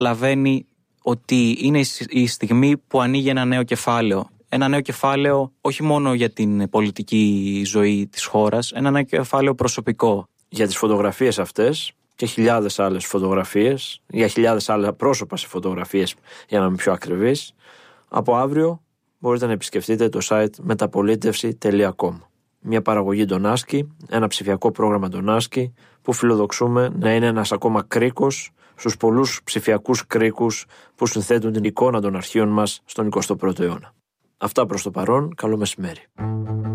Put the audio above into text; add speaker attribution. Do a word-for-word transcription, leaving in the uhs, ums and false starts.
Speaker 1: καταλαβαίνει ότι είναι η στιγμή που ανοίγει ένα νέο κεφάλαιο. Ένα νέο κεφάλαιο όχι μόνο για την πολιτική ζωή της χώρας, ένα νέο κεφάλαιο προσωπικό.
Speaker 2: Για τις φωτογραφίες αυτές και χιλιάδες άλλες φωτογραφίες, για χιλιάδες άλλα πρόσωπα σε φωτογραφίες, για να είμαι πιο ακριβής, από αύριο μπορείτε να επισκεφτείτε το site μεταπολίτευση τελεία κομ. Μια παραγωγή Ντονάσκι, ένα ψηφιακό πρόγραμμα Ντονάσκι που φιλοδοξούμε να είναι ένας ακόμα κρίκος στους πολλούς ψηφιακούς κρίκους που συνθέτουν την εικόνα των αρχείων μας στον εικοστό πρώτο αιώνα. Αυτά προς το παρόν, καλό μεσημέρι.